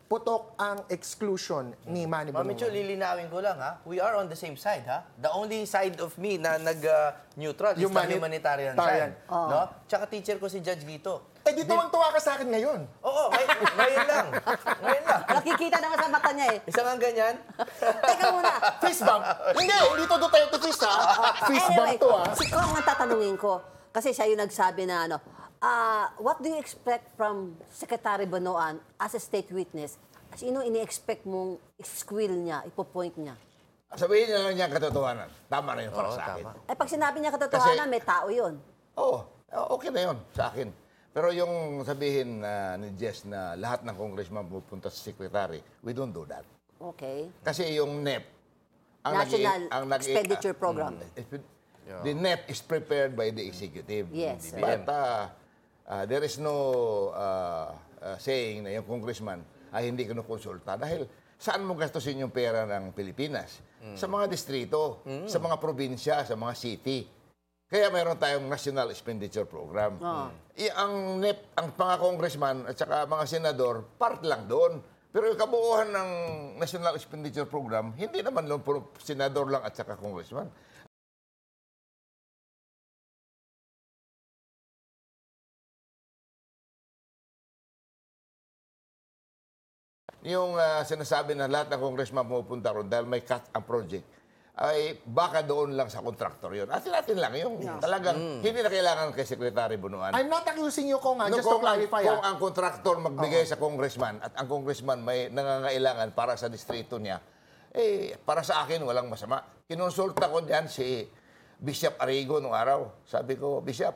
putok ang exclusion ni Manny Mami Cho, Bonoan. lilinawin ko lang, ha? We are on the same side, ha? The only side of me na nag-neutral is the humanitarian side. No? Tsaka teacher ko si Judge Lito. Eh, di tuwang-tuwa ka sa akin ngayon. Oo, ngayon lang. Ngayon lang. Nakikita naman sa mata niya eh. Isa nga ganyan. Teka muna. Fist bump. Hindi to Duterte fist, ha? Fist bump to, ha? Si Kong ang tatanungin ko. Kasi siya yung nagsabi na what do you expect from Secretary Bonoan as a state witness? Sino ini-expect mong squill niya, ipopoint niya? Sabihin niya lang niya katotohanan. Tama na yun para sa akin. Eh pag sinabi niya katotohanan, Kasi- may tao yun. Oo, okay na yun sa akin. Pero yung sabihin ni Jess na lahat ng congressman pupunta sa secretary, we don't do that. Okay. Kasi yung NEP, National Expenditure Program. The NEP is prepared by the executive. Yes. But there is no saying na yung congressman ay hindi kinukonsulta. Dahil saan mo gastusin yung pera ng Pilipinas? Sa mga distrito, sa mga probinsya, sa mga city. Kaya mayroon tayong National Expenditure Program. Ang NEP, ang mga congressman at saka mga senador, part lang doon. Pero yung kabuuan ng National Expenditure Program, hindi naman lang puro senador lang at saka congressman. Yung sinasabi na lahat ng congressman pupunta ron dahil may cut ang project, ay baka doon lang sa contractor yun. Atin-atin lang yung talagang hindi na kailangan kay Secretary Bonoan. I'm not accusing you, Kong, just to clarify. Kung ang contractor magbigay sa congressman at ang congressman may nangangailangan para sa distrito niya, eh, para sa akin, walang masama. Kinonsulta ko diyan si Bishop Arrigo nung araw. Sabi ko, Bishop,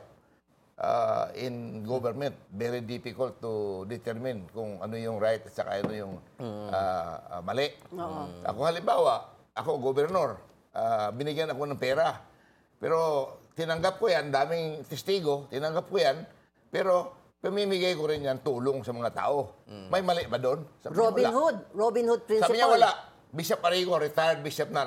in government, very difficult to determine kung ano yung right at saka ano yung mali. Ako halimbawa, ako gobernador, binigyan ako ng pera. Pero tinanggap ko yan, daming testigo, tinanggap ko yan, pero pamimigay ko rin yan tulong sa mga tao. May mali ba doon? Sabi niya, wala. Robin Hood principle. Sabi niya wala. Bishop Arrigo, retired bishop na,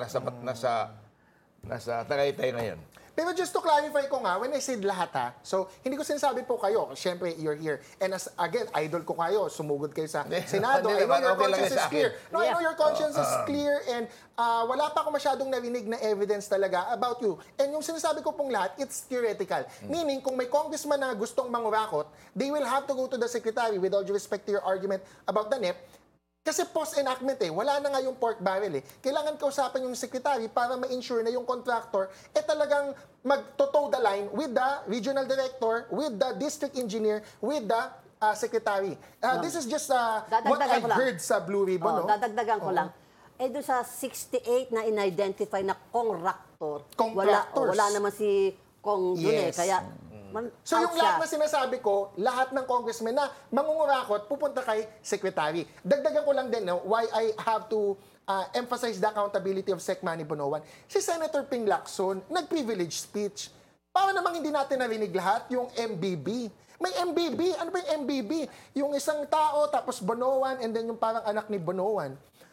nasa Tagaytay ngayon. Pero just to clarify ko nga, when I said lahat ha, so hindi ko sinasabi po kayo, syempre you're here. And as again, idol ko kayo, sumugod kayo sa Senado. I know your conscience is clear. No, I know your conscience is clear and wala pa ako masyadong narinig na evidence talaga about you. And yung sinasabi ko pong lahat, it's theoretical. Meaning, kung may congressman na gustong mangurakot, they will have to go to the secretary with all due respect to your argument about the NEP. Kasi post-enactment wala na nga yung pork barrel Kailangan kausapan yung secretary para ma-ensure na yung contractor talagang mag-toe the line with the regional director, with the district engineer, with the secretary. This is just what I heard sa Blue Ribbon. Dadagdagan ko lang. Doon sa 68 na in-identify na contractor, Contractors. wala naman si Kong doon Yes. Kaya, So yung lahat na sinasabi ko, lahat ng congressmen na mangungurakot, pupunta kay secretary. Dagdagan ko lang din why I have to emphasize the accountability of Sec Manny Bonoan. Si Senator Ping Lacson, nag-privilege speech. Paano namang hindi natin narinig lahat yung MBB? May MBB. Ano ba yung MBB? Yung isang tao, tapos Bonoan, and then yung parang anak ni Bonoan.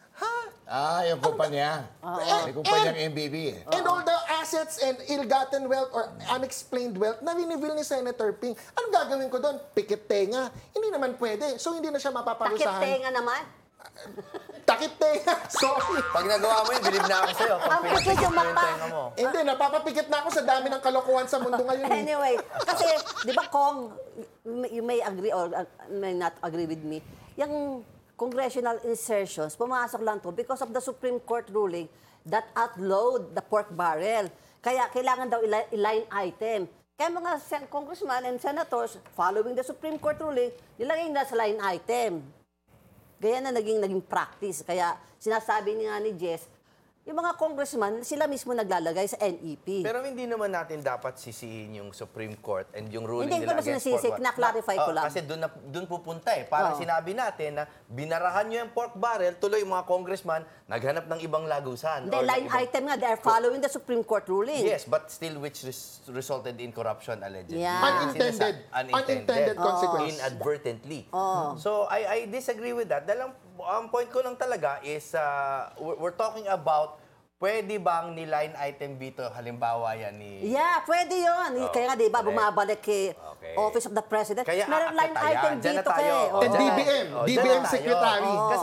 Yung kumpanya. May kumpanyang MBB And all the assets and ill-gotten wealth or unexplained wealth na riniveal ni Senator Ping. Anong gagawin ko doon? Pikit tenga. Hindi naman pwede. So, hindi na siya mapaparusahan. Takip tenga naman. Takip tenga. Sorry. Pag nagawa mo yun, bilib na ako sa'yo. Ang pikit yung mata. Tenga mo. Hindi, napapapikit na ako sa dami ng kalokohan sa mundo ngayon. Anyway, kasi, di ba, Kong, you may agree or may not agree with me, yung congressional insertions, pumasok lang to because of the Supreme Court ruling that outlawed the pork barrel. Kaya kailangan daw i-line item. Kaya mga congressmen and senators, following the Supreme Court ruling, nilagay na sa line item. Kaya na naging practice. Kaya sinasabi niya ni Jess, yung mga congressman, sila mismo naglalagay sa NEP. Pero hindi naman natin dapat sisihin yung Supreme Court and yung ruling Hindi nila ko against sinasisi, pork barrel. na-clarify ko lang. Kasi doon pupunta Parang sinabi natin na binarahan nyo yung pork barrel, tuloy yung mga congressman naghanap ng ibang lagusan. Hindi, line item nga, they are following the Supreme Court ruling. Yes, but still which resulted in corruption allegedly. Yeah. Unintended consequence. Inadvertently. So I disagree with that. Dahil ang point ko lang talaga is we're talking about pwede bang ni-line item dito, halimbawa yan ni... Yeah, pwede yun. Kaya nga, di ba, bumabalik kay Office of the President. Kaya meron line aakyat item tayo. Diyan na dito tayo. kay... Oh, And DBM dyan na tayo. Secretary. Kasi